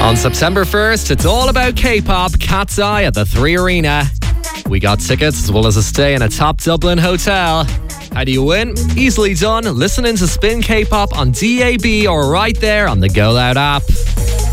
On September 1st, it's all about K-pop, Cat's Eye at the 3 Arena. We got tickets as well as a stay in a top Dublin hotel. How do you win? Easily done. Listening to Spin K-pop on DAB or right there on the Go Loud app.